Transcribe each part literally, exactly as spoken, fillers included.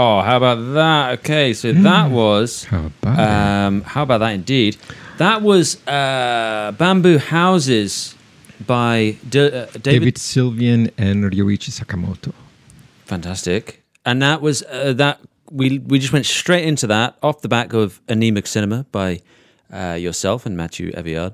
Oh, how about that? Okay, so mm. that was... How about um, How about that indeed? That was uh, Bamboo Houses by D- uh, David... David Sylvian and Ryoichi Sakamoto. Fantastic. And that was... Uh, that we we just went straight into that, off the back of Anemic Cinema by uh, yourself and Mathieu Eviard.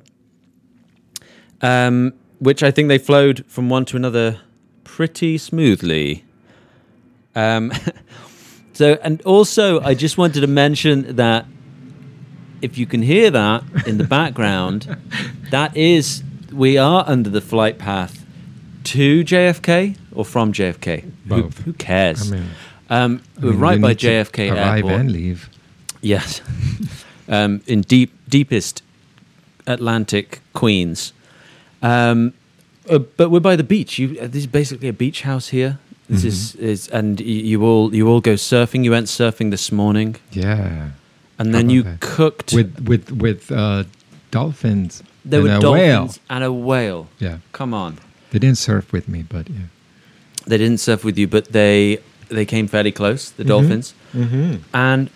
Um, which I think they flowed from one to another pretty smoothly. Um, so, and also, I just wanted to mention that if you can hear that in the background, that is, we are under the flight path to J F K or from J F K. Both. Who, who cares? I mean, um, I we're mean, right we by need J F K to arrive Airport. and leave. Yes. um, in deep, deepest Atlantic Queens. Um, uh, but we're by the beach. You, uh, this is basically a beach house here. This mm-hmm. is, is, and you, you all you all go surfing. You went surfing this morning. Yeah. And then you that? cooked with with with uh, dolphins. There and were a dolphins whale. and a whale. Yeah. Come on. They didn't surf with me, but yeah. They didn't surf with you, but they they came fairly close. The mm-hmm. dolphins. Mm-hmm. And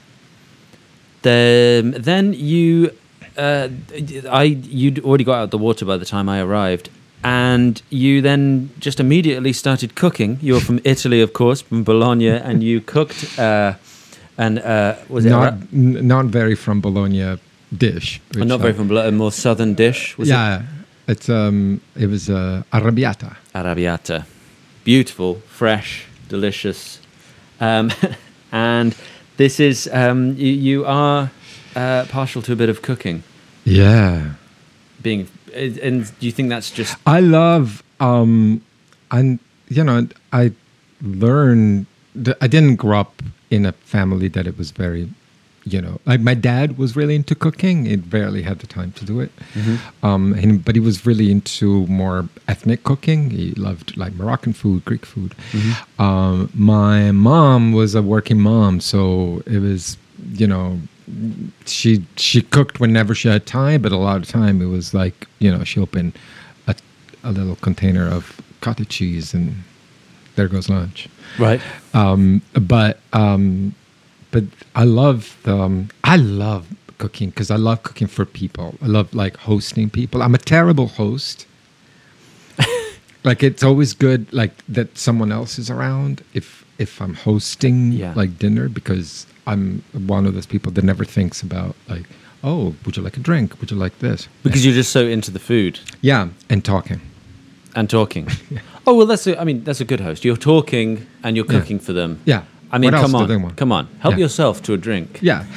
then then you, uh, I you'd already got out of the water by the time I arrived. And you then just immediately started cooking. You're from Italy, of course, from Bologna, and you cooked. Uh, and uh, was it not a, n- not very from Bologna dish? Oh, not very from Bologna, a more southern dish. Was yeah, it? it's um, it was uh, arrabbiata. Arrabbiata, beautiful, fresh, delicious, um, and this is um, you, you are uh, partial to a bit of cooking. Yeah, being. And do you think that's just... I love, um, and you know, I learned, I didn't grow up in a family that it was very, you know, like my dad was really into cooking. He barely had the time to do it. Mm-hmm. Um, and, but he was really into more ethnic cooking. He loved like Moroccan food, Greek food. Mm-hmm. Um, my mom was a working mom, so it was, you know, she she cooked whenever she had time, but a lot of time it was like, you know, she opened a, a little container of cottage cheese and there goes lunch. Right. Um, but um, but I love um, I love cooking because I love cooking for people. I love like hosting people. I'm a terrible host. Like it's always good like that someone else is around if if I'm hosting yeah. like dinner, because I'm one of those people that never thinks about like, oh, would you like a drink? Would you like this? Because you're just so into the food. Yeah, and talking. And talking. yeah. Oh, well, that's a, I mean, that's a good host. You're talking and you're cooking yeah. for them. Yeah. I mean, what come else on. do they want? Come on. Help yeah. yourself to a drink. Yeah.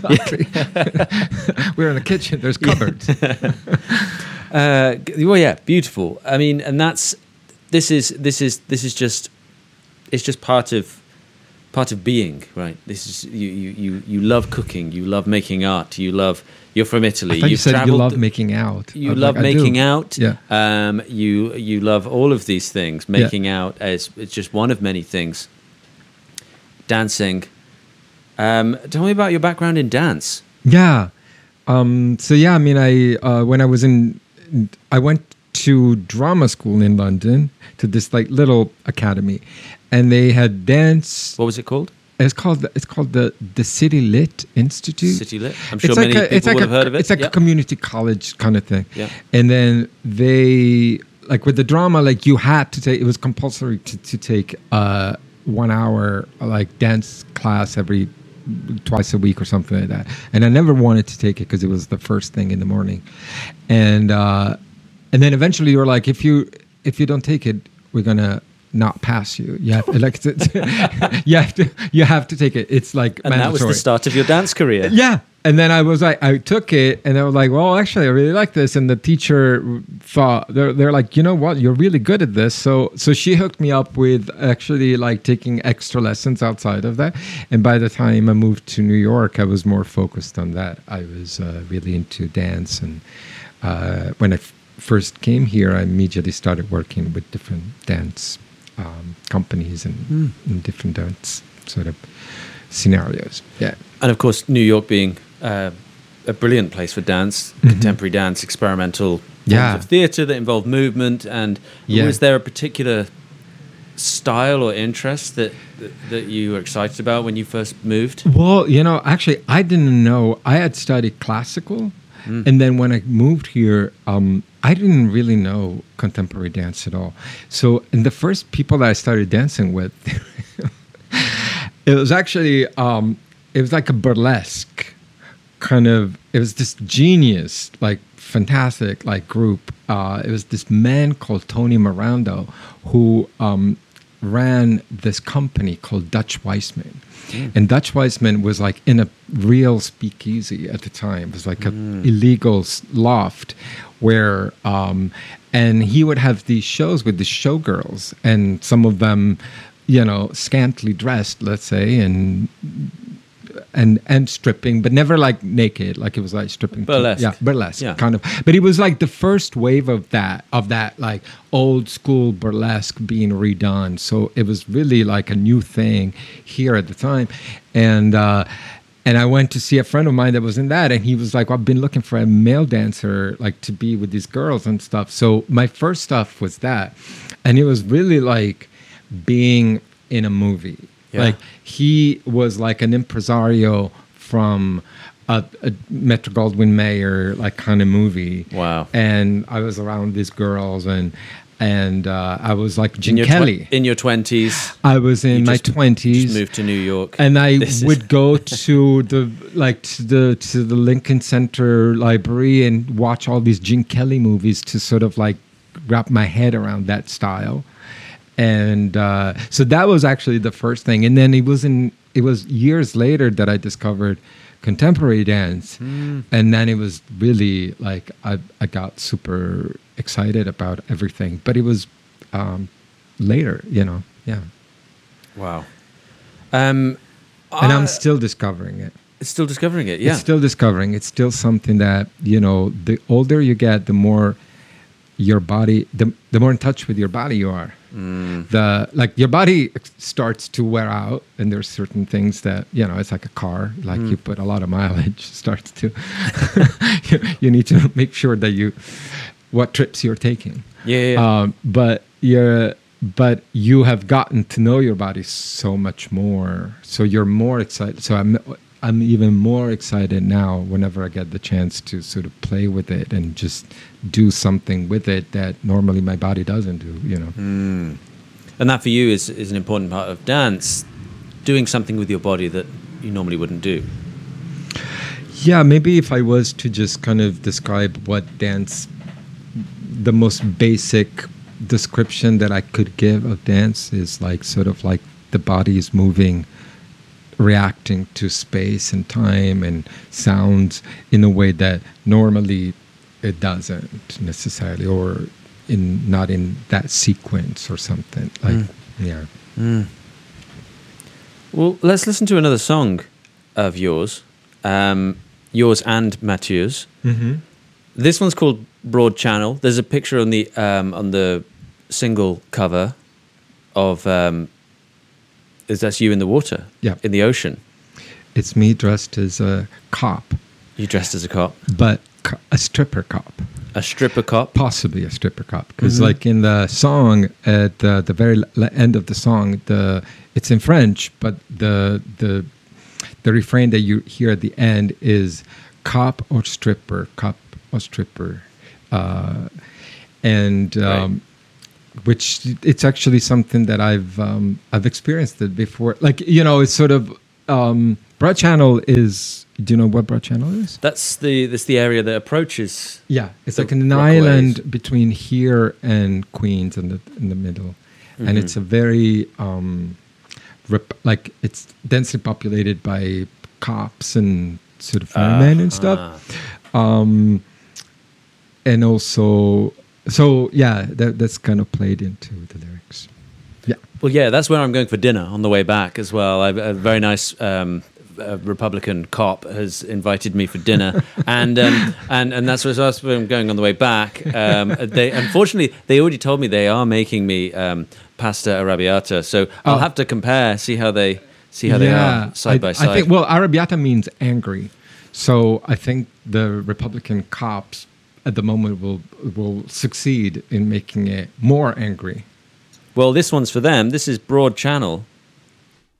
We're in the kitchen. There's cupboards. uh, well, yeah, beautiful. I mean, and that's, this is, this is, this is just, it's just part of, part of being, right? This is you, you, you, you love cooking, you love making art, you love. You're from Italy. I thought you You've said you love th- making out. You love like, making out. Yeah. Um. You you love all of these things. Making yeah. out as it's just one of many things. Dancing. Um. Tell me about your background in dance. Yeah. Um. So yeah, I mean, I uh, when I was in, I went to drama school in London, to this like little academy, and they had dance. What was it called? It's called it's called the the City Lit Institute. City Lit. I'm sure it's many like a, people like would a, have heard of it. It's like yep. a community college kind of thing. Yeah. And then they like with the drama, like you had to take. It was compulsory to to take uh, one hour like dance class every twice a week or something like that. And I never wanted to take it because it was the first thing in the morning. And uh, and then eventually you were like, if you if you don't take it, we're gonna not pass you. You have like to, you have to you have to take it. It's like and mandatory. That was the start of your dance career. Yeah. And then I was like, I took it, and I was like, well, actually, I really like this. And the teacher thought they're they're like, you know what, you're really good at this. So so she hooked me up with actually like taking extra lessons outside of that. And by the time I moved to New York, I was more focused on that. I was uh, really into dance, and uh, when I f- first came here, I immediately started working with different dance um, companies and, mm. and different dance sort of scenarios. Yeah. And of course, New York being uh, a brilliant place for dance, mm-hmm. contemporary dance, experimental forms yeah. of theatre that involve movement. And yeah. was there a particular style or interest that, that that you were excited about when you first moved? Well, you know, actually, I didn't know. I had studied classical, mm. and then when I moved here, um, I didn't really know contemporary dance at all. So, and the first people that I started dancing with, it was actually, um, it was like a burlesque kind of. It was this genius, like fantastic, like group. Uh, it was this man called Tony Mirando who um, ran this company called Dutch Weissman. Mm. And Dutch Weissman was like in a real speakeasy at the time. It was like an mm. illegal loft where, um, and he would have these shows with the showgirls, and some of them, you know, scantily dressed, let's say, and and and stripping, but never like naked, like it was like stripping. Burlesque. Yeah, burlesque, yeah. kind of. But it was like the first wave of that, of that like old school burlesque being redone. So it was really like a new thing here at the time. And uh, and I went to see a friend of mine that was in that, and he was like, well, I've been looking for a male dancer, like to be with these girls and stuff. So my first stuff was that. And it was really like being in a movie. Yeah. Like he was like an impresario from a, a Metro Goldwyn Mayer like kind of movie. Wow! And I was around these girls, and and uh, I was like Gene in Kelly tw- in your twenties. I was in my twenties. Moved to New York, and I this would is- go to the like to the to the Lincoln Center Library and watch all these Gene Kelly movies to sort of like wrap my head around that style. And uh, so that was actually the first thing. And then it was in it was years later that I discovered contemporary dance. Mm. And then it was really like I, I got super excited about everything. But it was um, later, you know. Yeah. Wow. Um, and I, I'm still discovering it. Still discovering it, yeah. It's still discovering. It's still something that, you know, the older you get, the more your body, the, the more in touch with your body you are. Mm. The like your body starts to wear out, and there's certain things that, you know, it's like a car, like mm. you put a lot of mileage, starts to you, you need to make sure that you what trips you're taking. Yeah, yeah, yeah. Um, but you're but you have gotten to know your body so much more, so you're more excited. So I'm I'm even more excited now whenever I get the chance to sort of play with it and just do something with it that normally my body doesn't do, you know. Mm. And that for you is, is an important part of dance, doing something with your body that you normally wouldn't do. Yeah, maybe if I was to just kind of describe what dance, the most basic description that I could give of dance is like sort of like the body is moving, reacting to space and time and sounds in a way that normally it doesn't necessarily, or in not in that sequence or something like mm. yeah. Mm. Well, let's listen to another song of yours, um, yours and Mathieu's. Mm-hmm. This one's called Broad Channel. There's a picture on the um, on the single cover of. Um, Is that's you in the water? Yeah. In the ocean? It's me dressed as a cop. You dressed as a cop? But co- a stripper cop. A stripper cop? Possibly a stripper cop. Because mm-hmm. like in the song, at the, the very l- end of the song, the it's in French, but the the the refrain that you hear at the end is cop or stripper, cop or stripper. Uh, and... Um, right. Which it's actually something that I've um, I've experienced it before. Like, you know, it's sort of um, Broad Channel is. Do you know what Broad Channel is? That's the that's the area that approaches. Yeah, it's like an island between here and Queens in the in the middle, mm-hmm. and it's a very um, rep- like it's densely populated by cops and sort of firemen uh, and stuff, uh. um, and also. So, yeah, that, that's kind of played into the lyrics. Yeah. Well, yeah, that's where I'm going for dinner on the way back as well. I've, a very nice um, a Republican cop has invited me for dinner. and, um, and and that's where I'm going on the way back. Um, they Unfortunately, they already told me they are making me um, pasta arrabbiata. So I'll oh. have to compare, see how they see how yeah, they are side I, by side. I think, well, arrabbiata means angry. So I think the Republican cops at the moment will will succeed in making it more angry. Well, this one's for them. This is Broad Channel.